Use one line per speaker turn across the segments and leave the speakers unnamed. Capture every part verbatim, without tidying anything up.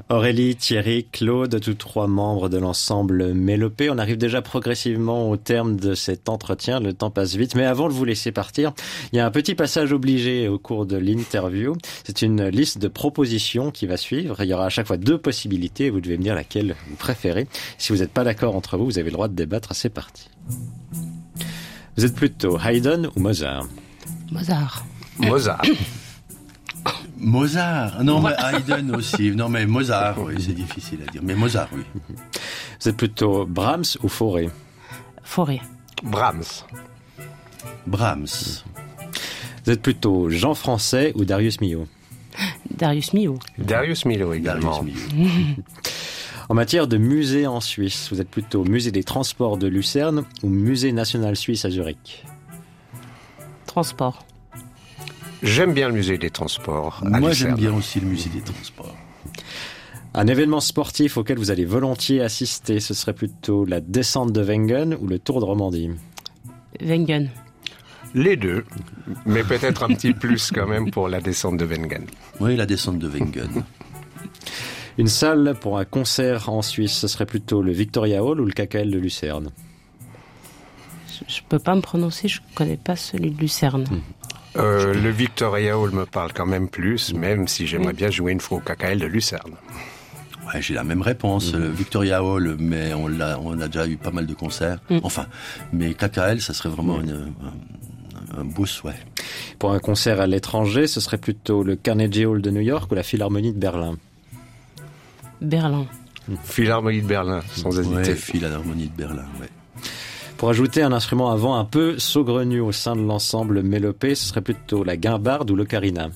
Aurélie, Thierry, Claude, tous trois membres de l'ensemble Mélopée. On arrive déjà progressivement au terme de cet entretien. Le temps passe vite. Mais avant de vous laisser partir, il y a un petit passage obligé au cours de l'interview. C'est une liste de propositions qui va suivre. Il y aura à chaque fois deux possibilités. Vous devez me dire laquelle vous préférez. Si vous n'êtes pas d'accord entre vous, vous avez le droit de débattre. C'est parti. Vous êtes plutôt Haydn ou Mozart?
Mozart.
Mozart.
Mozart. Non, mais Haydn aussi. Non, mais Mozart, oui, c'est difficile à dire. Mais Mozart, oui.
Vous êtes plutôt Brahms ou Fauré?
Fauré.
Brahms.
Brahms.
Vous êtes plutôt Jean Français ou Darius Milhaud?
Darius Milhaud.
Darius Milhaud également.
Darius Milhaud.
En matière de musée en Suisse, vous êtes plutôt Musée des Transports de Lucerne ou Musée National Suisse à Zurich?
Transport.
J'aime bien le musée des Transports. à
Moi,
Lucerne.
j'aime bien aussi le musée des Transports.
Un événement sportif auquel vous allez volontiers assister, ce serait plutôt la descente de Wengen ou le Tour de Romandie?
Wengen.
Les deux, mais peut-être un petit plus quand même pour la descente de Wengen.
Oui, la descente de Wengen.
Une salle pour un concert en Suisse, ce serait plutôt le Victoria Hall ou le K K L de Lucerne?
Je, je peux pas me prononcer, je connais pas celui de Lucerne.
Mmh.
Euh, le Victoria Hall me parle quand même plus, même si j'aimerais bien jouer une fois au K K L de Lucerne.
Ouais, j'ai la même réponse.
Mmh.
Le Victoria Hall, mais on l'a, on a déjà eu pas mal de concerts.
Mmh.
Enfin, mais K K L, ça serait vraiment
mmh.
une, un, un beau souhait.
Pour un concert à l'étranger, ce serait plutôt le Carnegie Hall de New York ou la Philharmonie de Berlin?
Berlin.
Philharmonie de Berlin, sans hésiter.
Ouais, Philharmonie de Berlin, ouais.
Pour ajouter un instrument à vent un peu saugrenu au sein de l'ensemble Mélopée, ce serait plutôt la guimbarde ou l'ocarina?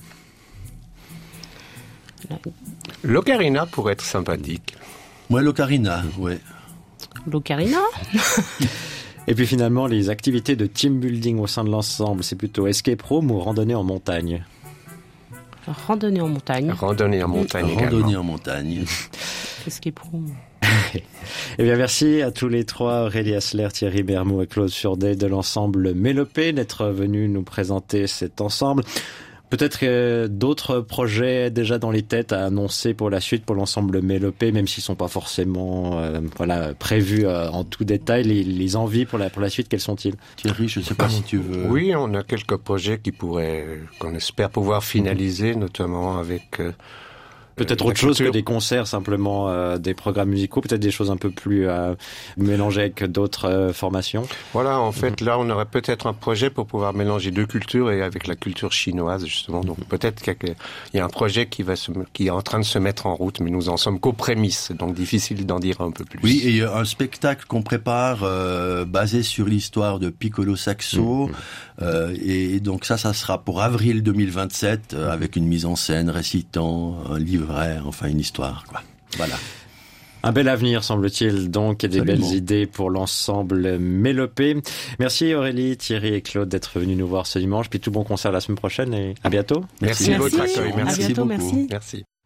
L'ocarina pourrait être sympathique.
Ouais, l'ocarina, ouais.
L'ocarina.
Et puis finalement, les activités de team building au sein de l'ensemble, c'est plutôt escape room ou randonnée en montagne?
Randonnée en montagne.
Randonnée en montagne également.
Randonnée en montagne.
Escape room.
Eh bien, merci à tous les trois, Aurélie Hasler, Thierry Bermou et Claude Furdet de l'ensemble Mélopée, d'être venus nous présenter cet ensemble. Peut-être que d'autres projets déjà dans les têtes à annoncer pour la suite pour l'ensemble Mélopée, même s'ils sont pas forcément euh, voilà prévus euh, en tout détail. Les, les envies pour la pour la suite, quelles sont-ils?
Thierry, je ne sais pas si tu veux...
Oui, on a quelques projets qui pourraient, qu'on espère pouvoir finaliser, notamment avec... Euh,
Peut-être
la
autre chose
culture.
que des concerts, simplement euh, des programmes musicaux, peut-être des choses un peu plus euh, mélangées avec d'autres euh, formations.
Voilà, en fait, là, on aurait peut-être un projet pour pouvoir mélanger deux cultures et avec la culture chinoise, justement. Donc, peut-être qu'il y a un projet qui va se, qui est en train de se mettre en route, mais nous en sommes qu'aux prémices, donc difficile d'en dire un peu plus.
Oui, et il y a un spectacle qu'on prépare euh, basé sur l'histoire de Piccolo Saxo. Mmh. Euh, et donc ça, ça sera pour avril deux mille vingt-sept, euh, avec une mise en scène récitant un livret, enfin une histoire, quoi. Voilà.
Un bel avenir, semble-t-il, donc, et des
Absolument.
belles idées pour l'ensemble Mélopée. Merci Aurélie, Thierry et Claude d'être venus nous voir ce dimanche. Puis tout bon concert la semaine prochaine et à bientôt.
Merci,
Merci.
de votre accueil.
À
Merci
bientôt,
beaucoup.
merci.
Merci.